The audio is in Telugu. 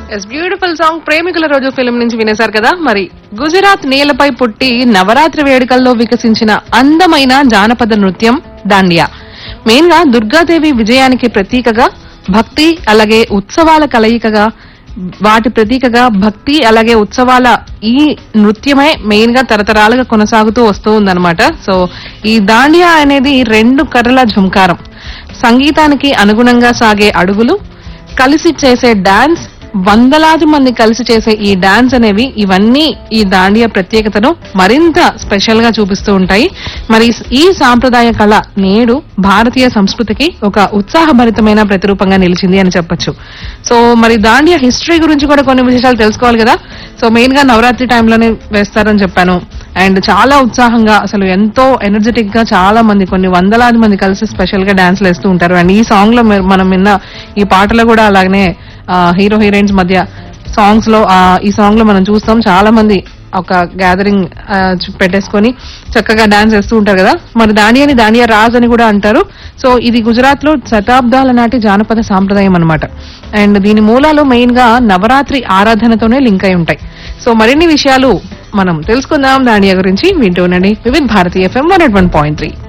ఎస్ బ్యూటిఫుల్ సాంగ్ ప్రేమికుల రోజు ఫిల్మ్ నుంచి వినేశారు కదా. మరి గుజరాత్ నేలపై పుట్టి నవరాత్రి వేడుకల్లో వికసించిన అందమైన జానపద నృత్యం దాండియా. మెయిన్ గా దుర్గాదేవి విజయానికి ప్రతీకగా, భక్తి అలాగే ఉత్సవాల కలయికగా, వాటి ప్రతీకగా భక్తి అలాగే ఉత్సవాల ఈ నృత్యమే మెయిన్ గా తరతరాలుగా కొనసాగుతూ వస్తూ ఉందన్నమాట. సో ఈ దాండియా అనేది 2 కర్రల ఝుంకారం, సంగీతానికి అనుగుణంగా సాగే అడుగులు, కలిసి చేసే డాన్స్, వందలాది మంది కలిసి చేసే ఈ డాన్స్ అనేవి ఇవన్నీ ఈ దాండియా ప్రత్యేకతను మరింత స్పెషల్ గా చూపిస్తూ ఉంటాయి. మరి ఈ సాంప్రదాయ కళ నేడు భారతీయ సంస్కృతికి ఒక ఉత్సాహభరితమైన ప్రతిరూపంగా నిలిచింది అని చెప్పొచ్చు. సో మరి దాండియా హిస్టరీ గురించి కూడా కొన్ని విశేషాలు తెలుసుకోవాలి కదా. సో మెయిన్ గా నవరాత్రి టైంలోనే వేస్తారని చెప్పాను. అండ్ చాలా ఉత్సాహంగా, అసలు ఎంతో ఎనర్జెటిక్ గా చాలా మంది, కొన్ని వందలాది మంది కలిసి స్పెషల్ గా డాన్స్లు వేస్తూ ఉంటారు. అండ్ ఈ సాంగ్ లో మనం విన్న ఈ పాటలో కూడా అలాగనే హీరో హీరోయిన్స్ మధ్య సాంగ్స్ లో ఈ సాంగ్ లో మనం చూస్తాం చాలా మంది ఒక గ్యాదరింగ్ పెట్టేసుకొని చక్కగా డాన్స్ వేస్తూ ఉంటారు కదా. మరి దాండియాని దాండియా రాజ్ అని కూడా అంటారు. సో ఇది గుజరాత్ లో శతాబ్దాల నాటి జానపద సాంప్రదాయం అన్నమాట. అండ్ దీని మూలాలు మెయిన్ గా నవరాత్రి ఆరాధనతోనే లింక్ అయి ఉంటాయి. సో మరిన్ని విషయాలు మనం తెలుసుకుందాం దాండియా గురించి. వింటూ ఉండండి వివిధ భారతీయ FM 101.3.